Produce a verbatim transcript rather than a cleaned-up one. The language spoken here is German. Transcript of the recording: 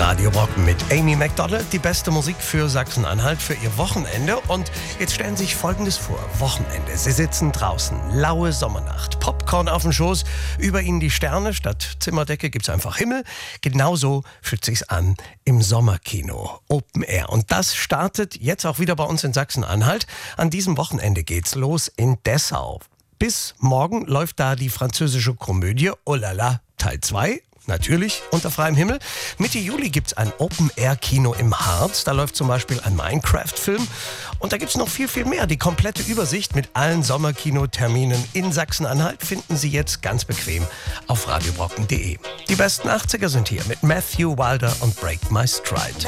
Radio Brocken mit Amy Macdonald, die beste Musik für Sachsen-Anhalt für ihr Wochenende. Und jetzt stellen Sie sich Folgendes vor. Wochenende. Sie sitzen draußen, laue Sommernacht, Popcorn auf dem Schoß, über Ihnen die Sterne, statt Zimmerdecke gibt's einfach Himmel. Genauso fühlt sich's an im Sommerkino, Open Air. Und das startet jetzt auch wieder bei uns in Sachsen-Anhalt. An diesem Wochenende geht's los in Dessau. Bis morgen läuft da die französische Komödie Oh la la Teil zwei. Natürlich unter freiem Himmel. Mitte Juli gibt's ein Open-Air-Kino im Harz. Da läuft zum Beispiel ein Minecraft-Film. Und da gibt's noch viel, viel mehr. Die komplette Übersicht mit allen Sommerkinoterminen in Sachsen-Anhalt finden Sie jetzt ganz bequem auf radiobrocken punkt de. Die besten achtziger sind hier mit Matthew Wilder und Break My Stride.